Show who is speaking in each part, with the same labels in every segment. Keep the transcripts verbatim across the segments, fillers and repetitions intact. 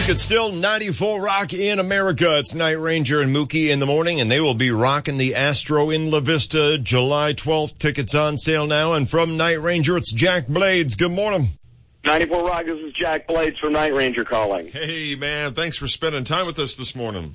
Speaker 1: week, it's still ninety-four Rock in America. It's Night Ranger and Mookie in the morning, and they will be rocking the Astro in La Vista July twelfth. Tickets on sale now. And from Night Ranger, it's Jack Blades. Good morning.
Speaker 2: ninety-four Rock, this is Jack Blades from Night Ranger calling.
Speaker 1: Hey, man, thanks for spending time with us this morning.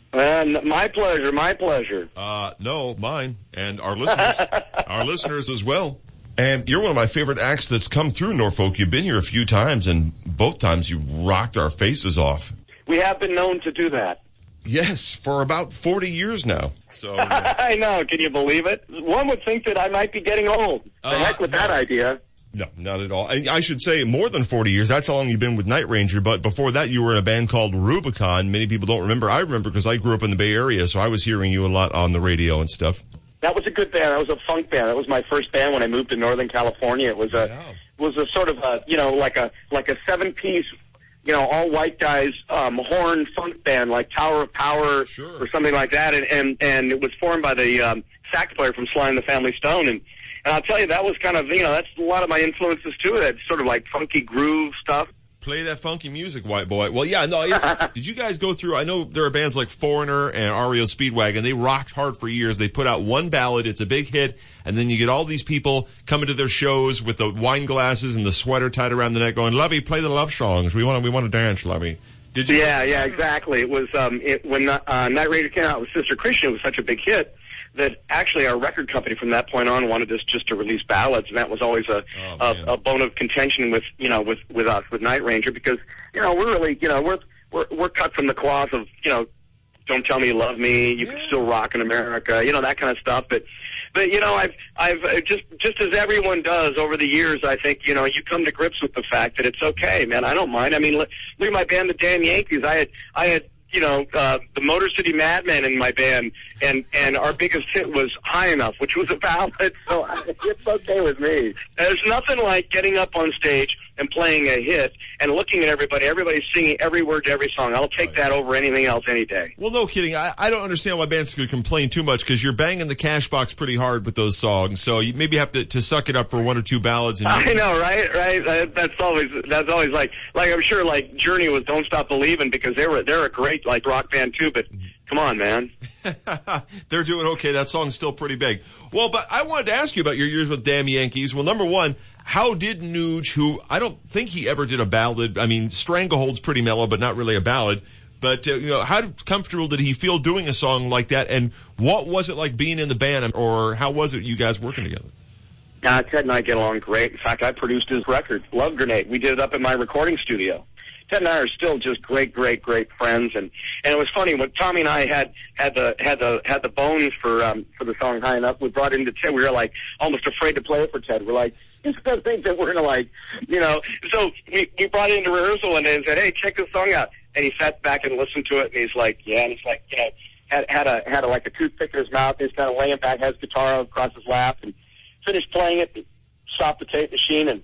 Speaker 2: And my pleasure, my pleasure.
Speaker 1: Uh, no, mine, and our listeners, our listeners as well. And you're one of my favorite acts that's come through Norfolk. You've been here a few times, and both times you rocked our faces off.
Speaker 2: We have been known to do that.
Speaker 1: Yes, for about forty years now. So
Speaker 2: uh, I know. Can you believe it? One would think that I might be getting old. The uh, heck with no. that idea.
Speaker 1: No, not at all. I, I should say more than forty years. That's how long you've been with Night Ranger. But before that, you were in a band called Rubicon. Many people don't remember. I remember because I grew up in the Bay Area, so I was hearing you a lot on the radio and stuff.
Speaker 2: That was a good band. That was a funk band. That was my first band when I moved to Northern California. It was a yeah. was a sort of a you know like a like a seven piece you know all white guys um, horn funk band like Tower of Power
Speaker 1: sure.
Speaker 2: or something like that. And and, and it was formed by the um, sax player from Sly and the Family Stone. And and I'll tell you that was kind of you know that's a lot of my influences too. That sort of like funky groove stuff.
Speaker 1: Play that funky music, white boy. Well, yeah, no, it's, did you guys go through, I know there are bands like Foreigner and R E O Speedwagon. They rocked hard for years. They put out one ballad. It's a big hit. And then you get all these people coming to their shows with the wine glasses and the sweater tied around the neck going, Lovey, play the love songs. We want to, we want to dance, Lovey. Did you?
Speaker 2: Yeah, yeah, exactly. It was, um, it, when, uh, Night Ranger came out with Sister Christian, it was such a big hit that actually our record company from that point on wanted us just to release ballads, and that was always a, oh, a, a bone of contention with, you know, with, with us, with Night Ranger, because, you know, we're really, you know, we're, we're, we're cut from the cloth of, you know, Don't Tell Me You Love Me, You yeah. Can Still Rock in America, you know, that kind of stuff. But, but, you know, I've, I've just, just as everyone does over the years, I think, you know, you come to grips with the fact that it's okay, man. I don't mind. I mean, look, look at my band, the Damn Yankees. I had, I had, you know, uh, the Motor City Madmen in my band, and, and our biggest hit was High Enough, which was a ballad, so I, it's okay with me. There's nothing like getting up on stage and playing a hit and looking at everybody, everybody's singing every word to every song. I'll take that over anything else any day.
Speaker 1: Well, no kidding. I, I don't understand why bands could complain too much, because you're banging the cash box pretty hard with those songs, so you maybe have to, to suck it up for one or two ballads. And
Speaker 2: I know, right? Right? That's always, that's always like, like I'm sure like Journey was Don't Stop Believing, because they were, they're a great like rock band too, but come on, man.
Speaker 1: They're doing okay. That song's still pretty big. Well, but I wanted to ask you about your years with Damn Yankees. Well, number one, how did Nuge, who I don't think he ever did a ballad, I mean, Stranglehold's pretty mellow, but not really a ballad, but, uh, you know, how comfortable did he feel doing a song like that, and what was it like being in the band, or how was it you guys working together?
Speaker 2: Uh, Ted and I get along great. In fact, I produced his record, Love Grenade. We did it up in my recording studio. Ted and I are still just great, great, great friends, and, and it was funny when Tommy and I had had the had the had the bones for um for the song High Enough. We brought it into Ted. We were like almost afraid to play it for Ted. We're like, he's gonna think that we're gonna like, you know. So we we brought it into rehearsal and then said, hey, check this song out. And he sat back and listened to it, and he's like, yeah. And he's like, you know, had had a had a, like a toothpick in his mouth. And he's kind of laying back, has his guitar across his lap, and finished playing it. And stopped the tape machine and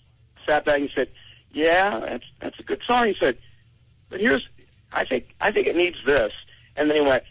Speaker 2: sat back and said, yeah, that's that's a good song. He said, but here's, I think, I think it needs this. And then he went,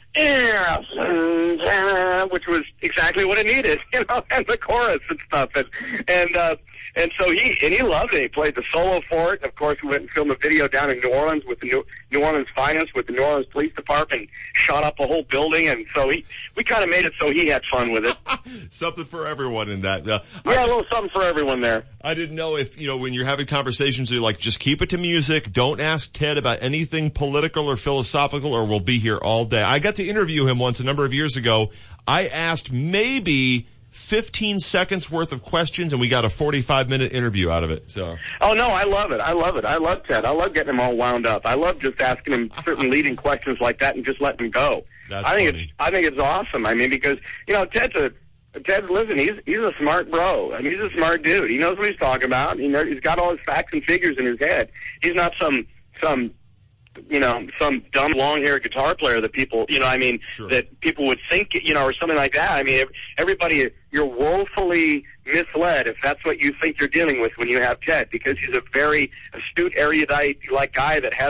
Speaker 2: which was exactly what it needed, you know, and the chorus and stuff. And, and, uh, and so he, and he loved it. He played the solo for it. Of course, we went and filmed a video down in New Orleans with the New, New Orleans Finest, with the New Orleans Police Department, shot up a whole building. And so he, we kind of made it so he had fun with it.
Speaker 1: Something for everyone in that. Uh,
Speaker 2: yeah, just, a little something for everyone there.
Speaker 1: I didn't know if, you know, when you're having conversations, you're like, just keep it to music. Don't ask Ted about anything political or philosophical, or we'll be here all day. I got to interview him once a number of years ago. I asked maybe fifteen seconds worth of questions, and we got a forty-five minute interview out of it. So.
Speaker 2: Oh, no, I love it. I love it. I love Ted. I love getting him all wound up. I love just asking him certain leading questions like that and just letting him go.
Speaker 1: That's
Speaker 2: I think
Speaker 1: funny.
Speaker 2: it's I think it's awesome. I mean, because, you know, Ted's a Ted, listen, he's he's a smart bro. I mean, he's a smart dude. He knows what he's talking about. He knows, he's got all his facts and figures in his head. He's not some some you know some dumb long-haired guitar player that people you know I mean
Speaker 1: sure.
Speaker 2: that people would think you know or something like that. I mean, everybody, you're woefully misled if that's what you think you're dealing with when you have Ted, because he's a very astute, erudite like guy that has